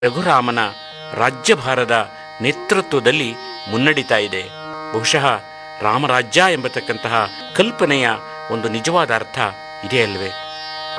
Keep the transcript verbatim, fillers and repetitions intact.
ರಘುರಾಮನ ರಾಜ್ಯಭಾರದ ನೇತೃತ್ವದಲ್ಲಿ ಮುನ್ನಡೀತಾ ಇದೆ. ಬಹುಶಃ ರಾಮರಾಜ್ಯ ಎಂಬತಕ್ಕಂತಹ ಕಲ್ಪನೆಯ ಒಂದು ನಿಜವಾದ ಅರ್ಥ ಇದೇ ಅಲ್ವೇ?